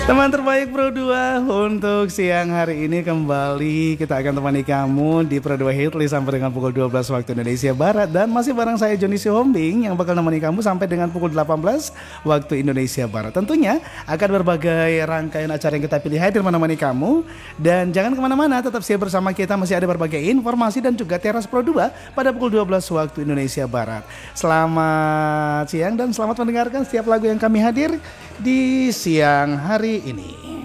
Teman terbaik Pro 2 untuk siang hari ini kembali kita akan temani kamu di Pro 2 Hitly sampai dengan pukul 12 waktu Indonesia Barat. Dan masih bareng saya Joni Sihombing yang bakal nemani kamu sampai dengan pukul 18 waktu Indonesia Barat. Tentunya akan berbagai rangkaian acara yang kita pilih hadir menemani kamu. Dan jangan kemana-mana, tetap siap bersama kita, masih ada berbagai informasi dan juga teras Pro 2 pada pukul 12 waktu Indonesia Barat. Selamat siang dan selamat mendengarkan setiap lagu yang kami hadir di siang hari ini.